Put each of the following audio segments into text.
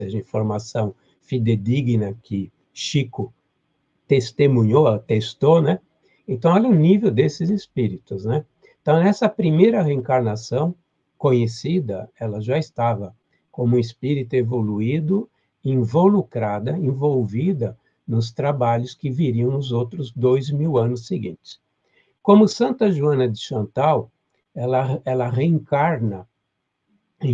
seja, informação fidedigna que Chico testemunhou, atestou, né? Então, olha o nível desses espíritos, né? Então, nessa primeira reencarnação conhecida, ela já estava como um espírito evoluído, involucrada, envolvida nos trabalhos que viriam nos outros 2000 anos seguintes. Como Santa Joana de Chantal, ela reencarna em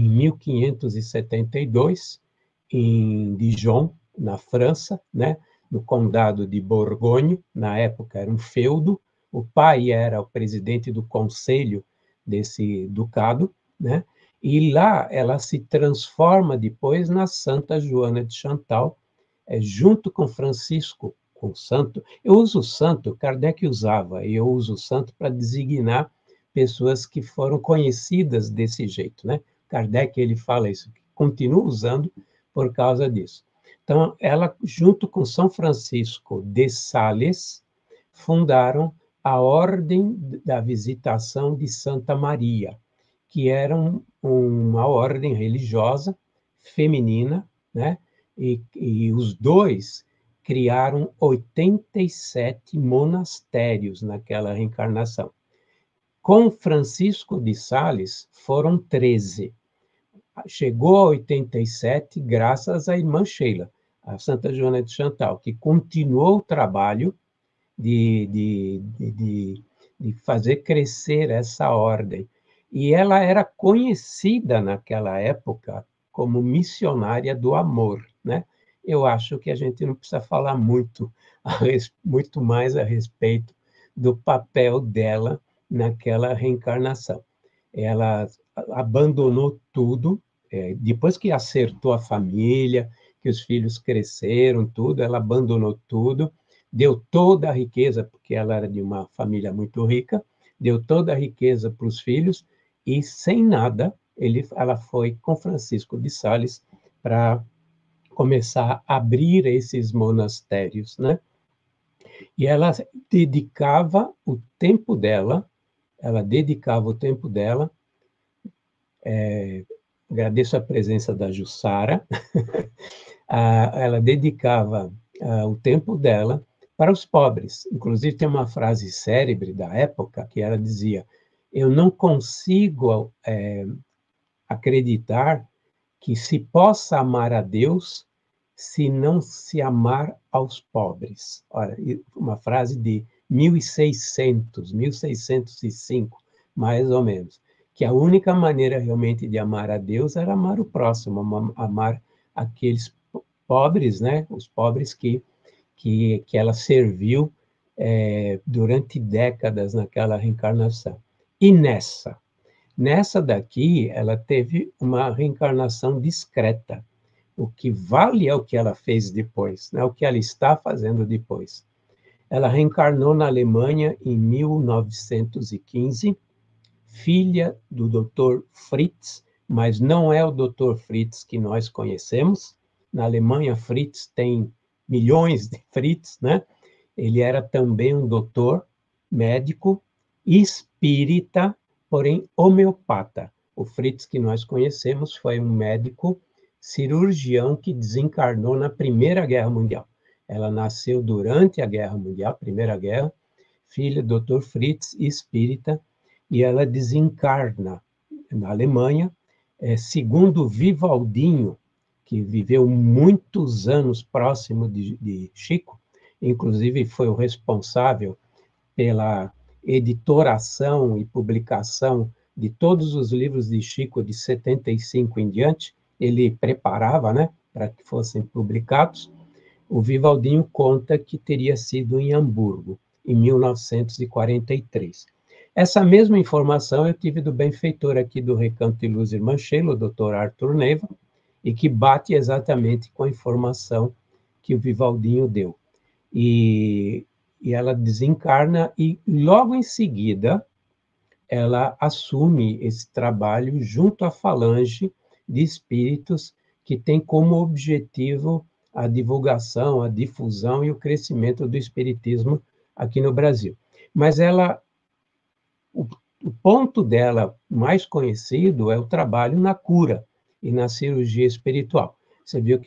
1572, em Dijon, na França, né? No condado de Borgonha, na época era um feudo, o pai era o presidente do conselho desse ducado, né? E lá ela se transforma depois na Santa Joana de Chantal, junto com Francisco, com o santo. Eu uso o santo, Kardec usava, e eu uso o santo para designar pessoas que foram conhecidas desse jeito, né? Kardec, ele fala isso, continua usando por causa disso. Então, ela, junto com São Francisco de Sales, fundaram a Ordem da Visitação de Santa Maria, que era uma ordem religiosa feminina, né? E os dois criaram 87 monastérios naquela reencarnação. Com Francisco de Sales, foram 13. Chegou a 87 graças à irmã Sheila, a Santa Joana de Chantal, que continuou o trabalho de fazer crescer essa ordem. E ela era conhecida naquela época como missionária do amor, né? Eu acho que a gente não precisa falar muito mais a respeito do papel dela naquela reencarnação. Ela abandonou tudo, depois que acertou a família, que os filhos cresceram, tudo, ela abandonou tudo, deu toda a riqueza, porque ela era de uma família muito rica, deu toda a riqueza para os filhos, e sem nada, ela foi com Francisco de Sales para começar a abrir esses monastérios, né? E ela dedicava o tempo dela, agradeço a presença da Jussara, ela dedicava o tempo dela para os pobres. Inclusive, tem uma frase célebre da época que ela dizia: eu não consigo acreditar que se possa amar a Deus se não se amar aos pobres. Olha, uma frase de 1605, mais ou menos, que a única maneira realmente de amar a Deus era amar o próximo, amar aqueles pobres, né? Os pobres que ela serviu durante décadas naquela reencarnação. E nessa daqui, ela teve uma reencarnação discreta. O que vale é o que ela fez depois, né? O que ela está fazendo depois. Ela reencarnou na Alemanha em 1915, filha do Dr. Fritz, mas não é o Dr. Fritz que nós conhecemos. Na Alemanha, Fritz tem milhões de Fritz, né? Ele era também um doutor, médico, espírita, porém homeopata. O Fritz que nós conhecemos foi um médico cirurgião que desencarnou na Primeira Guerra Mundial. Ela nasceu durante a Guerra Mundial, Primeira Guerra, filha do Dr. Fritz, espírita, e ela desencarna na Alemanha, segundo Vivaldinho, que viveu muitos anos próximo de Chico, inclusive foi o responsável pela editoração e publicação de todos os livros de Chico de 75 em diante, ele preparava, né, para que fossem publicados. O Vivaldinho conta que teria sido em Hamburgo, em 1943. Essa mesma informação eu tive do benfeitor aqui do Recanto de Luz Irmã Sheila, o Dr. Arthur Neiva, e que bate exatamente com a informação que o Vivaldinho deu. E ela desencarna e, logo em seguida, ela assume esse trabalho junto à falange de espíritos que tem como objetivo a divulgação, a difusão e o crescimento do espiritismo aqui no Brasil. Mas o ponto dela mais conhecido é o trabalho na cura e na cirurgia espiritual. Você viu